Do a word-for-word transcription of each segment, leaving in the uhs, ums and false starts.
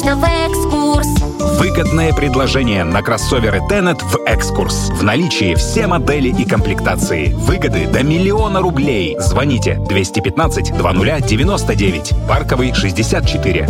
в экскурс. Выгодное предложение на кроссоверы Тенет в экскурс. В наличии все модели и комплектации. Выгоды до миллиона рублей. Звоните двести пятнадцать двадцать девяносто девять. Парковый шестьдесят четыре.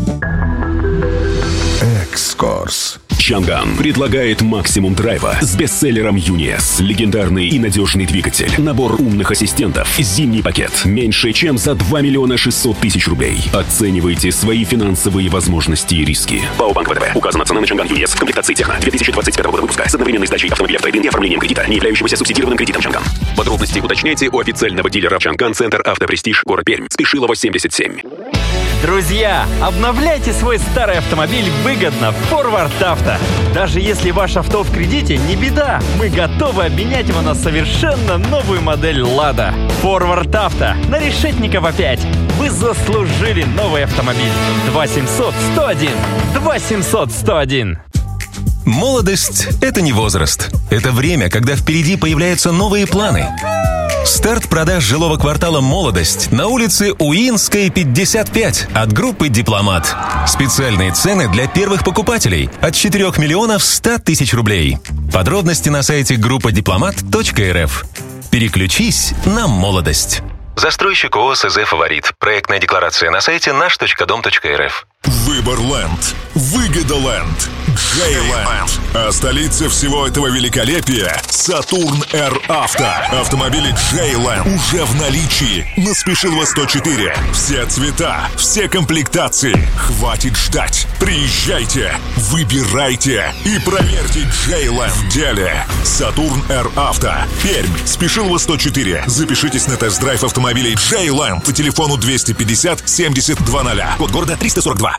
Экскурс. Чанган предлагает максимум драйва с бестселлером ЮНИЭС. Легендарный и надежный двигатель. Набор умных ассистентов. Зимний пакет. Меньше, чем за два миллиона шестьсот тысяч рублей. Оценивайте свои финансовые возможности и риски. ПАО Банк ВТБ. Указана цена на Чанган ЮНИЭС в комплектации Техно две тысячи двадцать пятого года выпуска с одновременной сдачей автомобиля в трейд-ин и оформлением кредита, не являющегося субсидированным кредитом Чанган. Подробности уточняйте у официального дилера Чанган Центр Автопрестиж, город Пермь. Спешилово семьдесят семь. Друзья, обновляйте свой старый автомобиль выгодно в Forward Авто. Даже если ваше авто в кредите, не беда. Мы готовы обменять его на совершенно новую модель «Лада». Forward Авто. На Решетникова пять. Вы заслужили новый автомобиль. два семьсот сто один. два семьсот сто один. Молодость – это не возраст. Это время, когда впереди появляются новые планы. Старт продаж жилого квартала «Молодость» на улице Уинской, пятьдесят пять от группы «Дипломат». Специальные цены для первых покупателей от четырёх миллионов ста тысяч рублей. Подробности на сайте группа дипломат точка эр эф. Переключись на «Молодость». Застройщик ООО СЗ «Фаворит». Проектная декларация на сайте наш точка дом точка эр эф. Выборленд. Выгодоленд. Джейленд. А столица всего этого великолепия — Сатурн Р Авто. Автомобили Джейленд уже в наличии на Спешилова сто четыре. Все цвета, все комплектации. Хватит ждать. Приезжайте, выбирайте и проверьте Джейленд в деле. Сатурн Р Авто. Пермь. Спешилова сто четыре. Запишитесь на тест-драйв автомобилей Джейленд по телефону двести пятьдесят семьдесят двадцать. Код города триста сорок два.